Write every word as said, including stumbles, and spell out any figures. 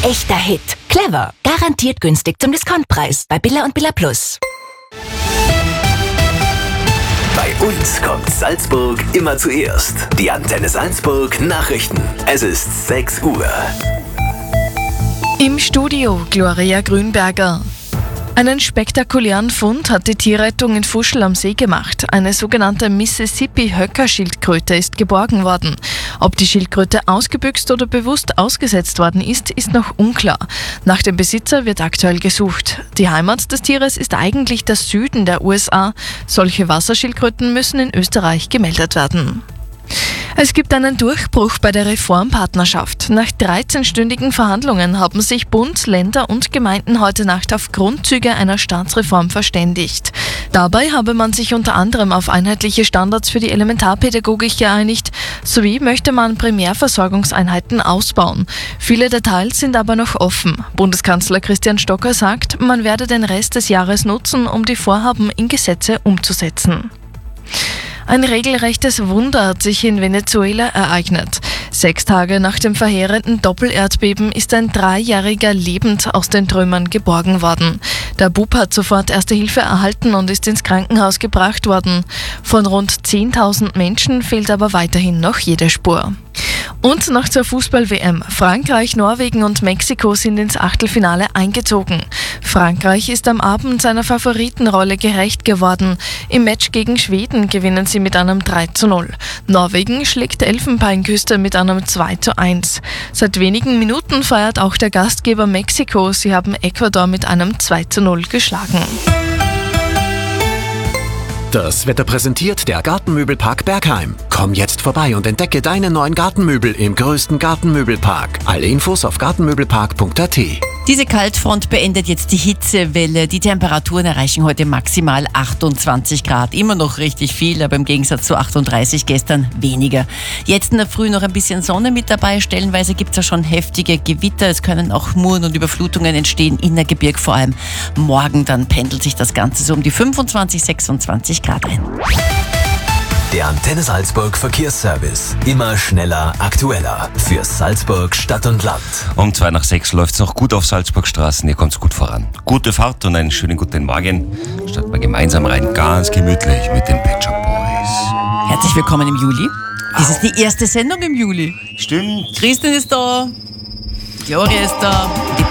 echter Hit. Clever. Garantiert günstig zum Discountpreis. Bei Billa und Billa Plus. Bei uns kommt Salzburg immer zuerst. Die Antenne Salzburg Nachrichten. Es ist sechs Uhr. Im Studio Gloria Grünberger. Einen spektakulären Fund hat die Tierrettung in Fuschl am See gemacht. Eine sogenannte Mississippi-Höcker-Schildkröte ist geborgen worden. Ob die Schildkröte ausgebüxt oder bewusst ausgesetzt worden ist, ist noch unklar. Nach dem Besitzer wird aktuell gesucht. Die Heimat des Tieres ist eigentlich der Süden der U S A. Solche Wasserschildkröten müssen in Österreich gemeldet werden. Es gibt einen Durchbruch bei der Reformpartnerschaft. Nach dreizehnstündigen Verhandlungen haben sich Bund, Länder und Gemeinden heute Nacht auf Grundzüge einer Staatsreform verständigt. Dabei habe man sich unter anderem auf einheitliche Standards für die Elementarpädagogik geeinigt, sowie möchte man Primärversorgungseinheiten ausbauen. Viele Details sind aber noch offen. Bundeskanzler Christian Stocker sagt, man werde den Rest des Jahres nutzen, um die Vorhaben in Gesetze umzusetzen. Ein regelrechtes Wunder hat sich in Venezuela ereignet. Sechs Tage nach dem verheerenden Doppelerdbeben ist ein Dreijähriger lebend aus den Trümmern geborgen worden. Der Bub hat sofort Erste Hilfe erhalten und ist ins Krankenhaus gebracht worden. Von rund zehntausend Menschen fehlt aber weiterhin noch jede Spur. Und noch zur Fußball-W M. Frankreich, Norwegen und Mexiko sind ins Achtelfinale eingezogen. Frankreich ist am Abend seiner Favoritenrolle gerecht geworden. Im Match gegen Schweden gewinnen sie mit einem drei zu null. Norwegen schlägt Elfenbeinküste mit einem zwei zu eins. Seit wenigen Minuten feiert auch der Gastgeber Mexiko. Sie haben Ecuador mit einem zwei zu null geschlagen. Das Wetter präsentiert der Gartenmöbelpark Bergheim. Komm jetzt vorbei und entdecke deine neuen Gartenmöbel im größten Gartenmöbelpark. Alle Infos auf gartenmöbelpark punkt a t. Diese Kaltfront beendet jetzt die Hitzewelle. Die Temperaturen erreichen heute maximal achtundzwanzig Grad. Immer noch richtig viel, aber im Gegensatz zu achtunddreißig gestern weniger. Jetzt in der Früh noch ein bisschen Sonne mit dabei. Stellenweise gibt es ja schon heftige Gewitter. Es können auch Muren und Überflutungen entstehen, Innergebirg vor allem. Morgen dann pendelt sich das Ganze so um die fünfundzwanzig, sechsundzwanzig Grad ein. Der Antenne Salzburg Verkehrsservice. Immer schneller, aktueller. Für Salzburg Stadt und Land. Um zwei nach sechs läuft es noch gut auf Salzburgstraßen. Hier kommt es gut voran. Gute Fahrt und einen schönen guten Morgen. Starten wir gemeinsam rein, ganz gemütlich mit den Pet Shop Boys. Herzlich willkommen im Juli. Das ist die erste Sendung im Juli. Stimmt. Christian ist da. Gloria ist da. Die